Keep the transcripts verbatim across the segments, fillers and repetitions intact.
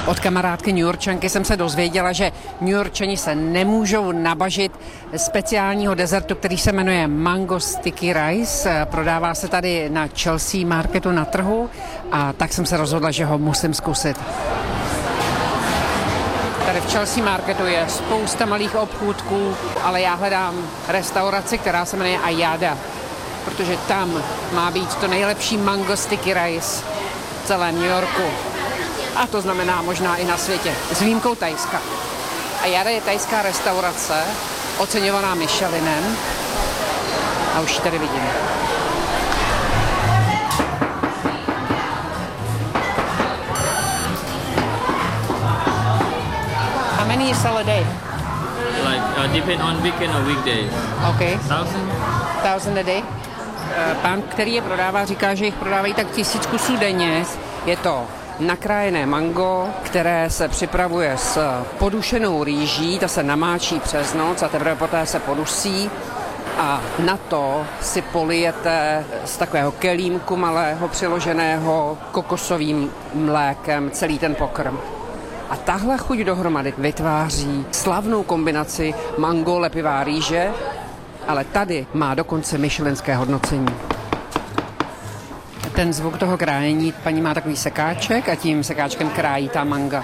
Od kamarádky Newyorčanky jsem se dozvěděla, že Newyorčani se nemůžou nabažit speciálního dezertu, který se jmenuje Mango Sticky Rice. Prodává se tady na Chelsea Marketu na trhu a tak jsem se rozhodla, že ho musím zkusit. Tady v Chelsea Marketu je spousta malých obchůdků, ale já hledám restauraci, která se jmenuje Ayada, protože tam má být to nejlepší mango sticky rice v celém New Yorku. A to znamená možná i na světě, s výjimkou Thajska. Ayada je thajská restaurace, oceňovaná Michelinem. A už ji tady vidím. How many you sell a day? Like, uh, depend on weekend or weekday. Okay. Thousand? Thousand a day? Pán, který je prodává, říká, že jich prodávají tak tisíc kusů denně. Je to nakrájené mango, které se připravuje s podušenou rýží, ta se namáčí přes noc a teprve poté se podusí a na to si polijete z takového kelímku malého přiloženého kokosovým mlékem celý ten pokrm. A tahle chuť dohromady vytváří slavnou kombinaci mango, lepivá rýže, ale tady má dokonce michelinské hodnocení. Ten zvuk toho krájení, paní má takový sekáček a tím sekáčkem krájí ta manga.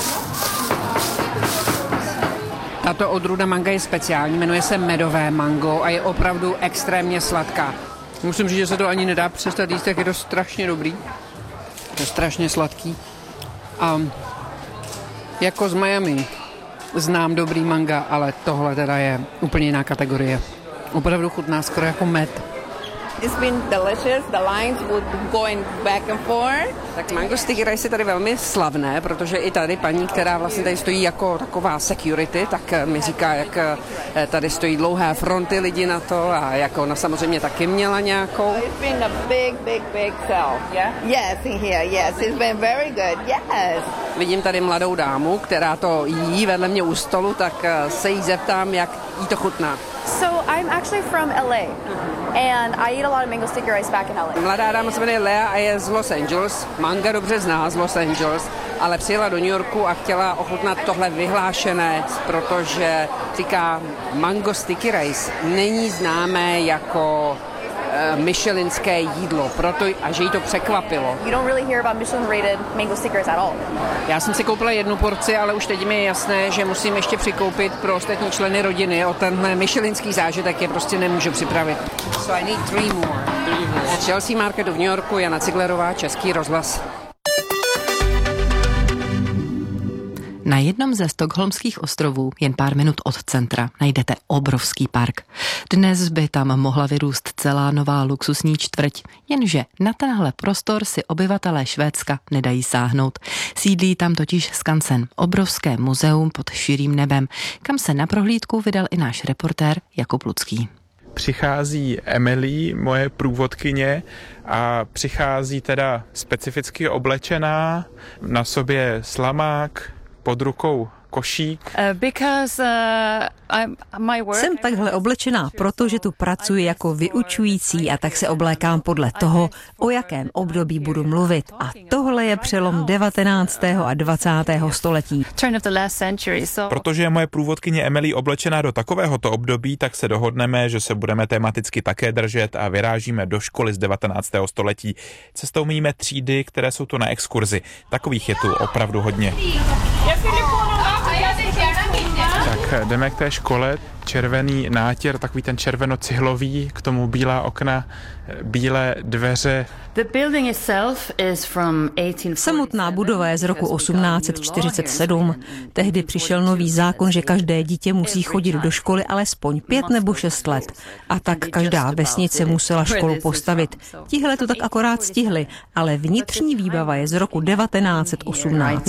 Tato odrůda manga je speciální, jmenuje se medové mango a je opravdu extrémně sladká. Musím říct, že se to ani nedá přestat jíst, tak je to strašně dobrý. Je to strašně sladký. A jako z Miami znám dobrý manga, ale tohle teda je úplně jiná kategorie. Opravdu chutná skoro jako med. It's been delicious. The lines would be going back and forth. Tak mango sticky rice je tady velmi slavné, protože i tady paní, která vlastně tady stojí jako taková security, tak mi říká, jak tady stojí dlouhé fronty lidí na to a jak ona samozřejmě taky měla nějakou. It's been a big, big, big sell. Yeah? Yes, in here, yes. It's been very good, yes. Vidím tady mladou dámu, která to jí vedle mě u stolu, tak se jí zeptám, jak jí to chutná. So I'm actually from L A and I eat a lot of mango sticky rice back in L A. Mladá dáma se jmenuje Lea a je z Los Angeles. Manga dobře zná z Los Angeles, ale přijela do New Yorku a chtěla ochutnat tohle vyhlášené, protože říká, mango sticky rice není známé jako michelinské jídlo, proto a že jí to překvapilo. You don't really hear about Michelin rated mango sticky rice at all. Já jsem si koupila jednu porci, ale už teď mi je jasné, že musím ještě přikoupit pro ostatní členy rodiny. O tenhle michelinský zážitek je prostě nemůžu připravit. So I need three more. Z Chelsea Marketu v New Yorku, Jana Ciglerová, Český rozhlas. Na jednom ze stockholmských ostrovů, jen pár minut od centra, najdete obrovský park. Dnes by tam mohla vyrůst celá nová luxusní čtvrť, jenže na tenhle prostor si obyvatelé Švédska nedají sáhnout. Sídlí tam totiž skansen, obrovské muzeum pod širým nebem, kam se na prohlídku vydal i náš reportér Jakub Lucký. Přichází Emily, moje průvodkyně, a přichází teda specificky oblečená, na sobě slamák, pod rukou košík. Uh, because, uh, I'm, my work... Jsem takhle oblečená, protože tu pracuji jako vyučující a tak se oblékám podle toho, o jakém období budu mluvit. A tohle je přelom devatenáctého a dvacátého století. Turn of the last century, so... Protože je moje průvodkyně Emily oblečená do takovéhoto období, tak se dohodneme, že se budeme tematicky také držet a vyrážíme do školy z devatenáctého století. Cestou míme třídy, které jsou tu na exkurzi. Takových je tu opravdu hodně. Tak jdeme k té škole, červený nátěr, takový ten červeno-cihlový, k tomu bílá okna, bílé dveře. Samotná budova je z roku osmnáct set čtyřicet sedm. Tehdy přišel nový zákon, že každé dítě musí chodit do školy alespoň pět nebo šest let. A tak každá vesnice musela školu postavit. Tihle to tak akorát stihli, ale vnitřní výbava je z roku devatenáct set osmnáct.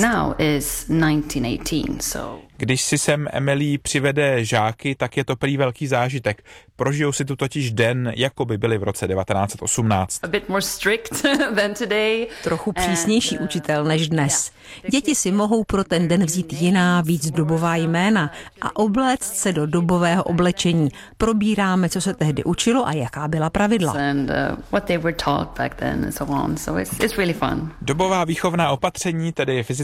Když si sem Emily přivede žáky, tak je to prý velký zážitek. Prožijou si tu totiž den, jako by byli v roce devatenáct set osmnáct. Trochu přísnější učitel než dnes. Děti si mohou pro ten den vzít jiná, víc dobová jména a obléct se do dobového oblečení. Probíráme, co se tehdy učilo a jaká byla pravidla. Dobová výchovná opatření, tedy